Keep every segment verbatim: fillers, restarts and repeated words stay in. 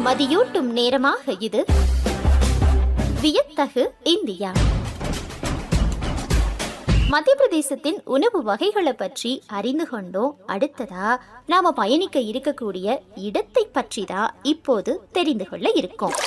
மதியூட்டும் நேரமாக இது. வியத்தகு இந்தியா. மத்திய பிரதேசத்தின் உணவு வகைகளை பற்றி அறிந்து கொண்டோம். அடுத்ததா நாம பயணிக்க இருக்கக்கூடிய இடத்தை பற்றி தான் இப்போது தெரிந்து கொள்ள இருக்கோம்.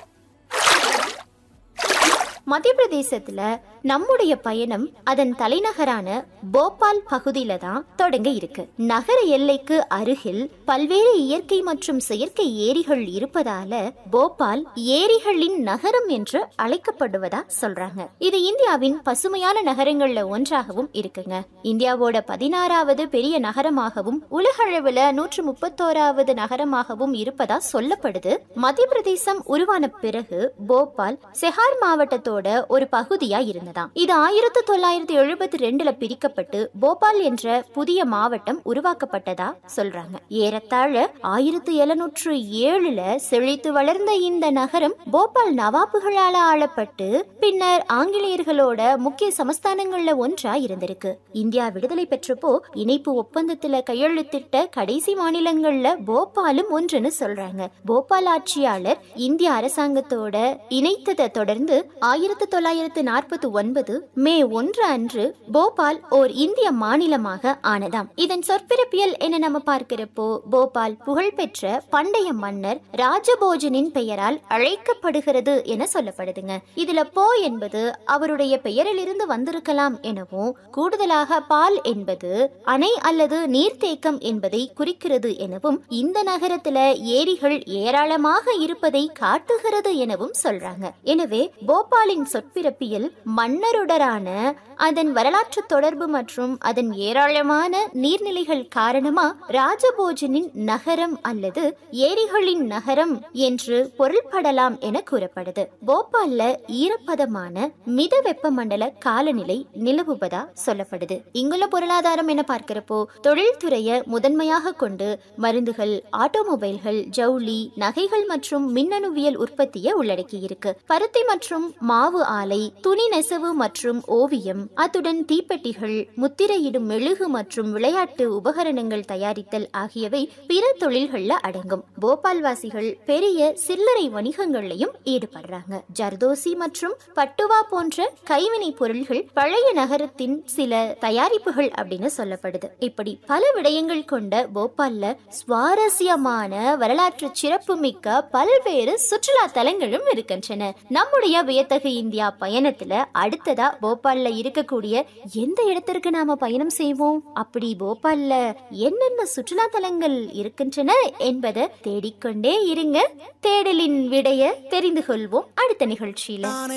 மத்திய பிரதேசத்துல நம்முடைய பயணம் அதன் தலைநகரான போபால் பகுதியில தான் தொடங்க இருக்கு. நகர எல்லைக்கு அருகில் பல்வேறு இயற்கை மற்றும் செயற்கை ஏரிகள் இருப்பதால போபால் ஏரிகளின் நகரம் என்று அழைக்கப்படுவதா சொல்றாங்க. இது இந்தியாவின் பசுமையான நகரங்கள்ல ஒன்றாகவும் இருக்குங்க. இந்தியாவோட பதினாறாவது பெரிய நகரமாகவும் உலக அளவுல நூற்று முப்பத்தோராவது நகரமாகவும் இருப்பதா சொல்லப்படுது. மத்திய பிரதேசம் உருவான பிறகு போபால் செஹார் மாவட்டத்தோட ஒரு பகுதியா இருந்ததாம். இது ஆயிரத்தி தொள்ளாயிரத்தி எழுபத்தி ரெண்டுல பிரிக்கப்பட்டு போபால் என்ற புதிய மாவட்டம் உருவாக்கப்பட்டதா சொல்றாங்க. ஏறத்தாழ ஆயிரத்தி எழுநூற்று ஏழுல செழித்து வளர்ந்த இந்த நகரம் போபால் நவாபுகளால ஆளப்பட்டு பின்னர் ஆங்கிலேயர்களோட முக்கிய சமஸ்தானங்கள்ல ஒன்றா இருந்திருக்கு. இந்தியா விடுதலை பெற்றப்போ இணைப்பு ஒப்பந்தத்துல கையெழுத்திட்ட கடைசி மாநிலங்கள்ல போபாலும் ஒன்றுன்னு சொல்றாங்க. போபால் ஆட்சியாளர் இந்திய அரசாங்கத்தோட இணைத்ததை தொடர்ந்து ஆயிரத்தி தொள்ளாயிரத்தி நாற்பத்தி ஒன்பது மே ஒன்று அன்று போபால் ஓர் இந்திய மாநிலமாக ஆனதாம். இதன் சொற்பிறப்பியல் என்ன நம்ம பார்க்கிறப்போ போபால் புகழ்பெற்ற பண்டைய மன்னர் ராஜபோஜனின் பெயரால் அழைக்கப்படுகிறது என சொல்லப்படுதுங்க. இதுல போ என்பது அவருடைய பெயரிலிருந்து வந்திருக்கலாம் எனவும், கூடுதலாக பால் என்பது அணை அல்லது நீர்த்தேக்கம் என்பதை குறிக்கிறது எனவும், இந்த நகரத்துல ஏரிகள் ஏராளமாக இருப்பதை காட்டுகிறது எனவும் சொல்றாங்க. எனவே போபாலின் சொற்பிறப்பியல் மன்னருடனான அதன் வரலாற்று தொடர்பு மற்றும் அதன் ஏராளமான நீர்நிலைகள் காரணமா ராஜபோஜனின் நகரம் அல்லது ஏரிகளின் நகரம் என்று பொருள்படலாம் என கூறப்படுது. போபால்ல ஈரப்பதமான மித வெப்பமண்டல காலநிலை நிலவுவதா சொல்லப்படுது. இங்குள்ள பொருளாதாரம் என பார்க்கிறப்போ தொழில்துறையை முதன்மையாக கொண்டு மருந்துகள், ஆட்டோமொபைல்கள், ஜவுளி, நகைகள் மற்றும் மின்னணுவியல் உற்பத்தியை உள்ளடக்கி இருக்கு. பருத்தி மற்றும் மாவு ஆலை, துணி நெசவு மற்றும் ஓவியம், அத்துடன் தீப்பெட்டிகள், முத்திரையிடும் மெழுகு மற்றும் விளையாட்டு உபகரணங்கள் தயாரித்தல் ஆகியவை பிற தொழில்கள்ல அடங்கும். போபால் வாசிகள் பெரிய சில்லறை வணிகங்களையும் ஈடுபடுறாங்க. ஜர்தோசி மற்றும் பட்டுவா போன்ற கைவினை பொருள்கள் பழைய நகரத்தின் சில தயாரிப்புகள் அப்படின்னு சொல்லப்படுது. இப்படி பல விடயங்கள் கொண்ட போபால்ல சுவாரஸ்யமான வரலாற்று சிறப்பு மிக்க பல்வேறு சுற்றுலா தலங்களும் இருக்கின்றன. நம்முடைய வியத்தகு இந்தியா பயணத்துல அடுத்ததா போபால்ல இருக்கக்கூடிய எந்த இடத்திற்கு நாம பயணம் செய்வோம், அப்படி போபால்ல என்னென்ன சுற்றுலா தலங்கள் இருக்கின்றன என்பதை தேடிக்கொண்டே இருங்க. தேடலின் விடைய தெரிந்து கொள்வோம் அடுத்த நிகழ்ச்சியில.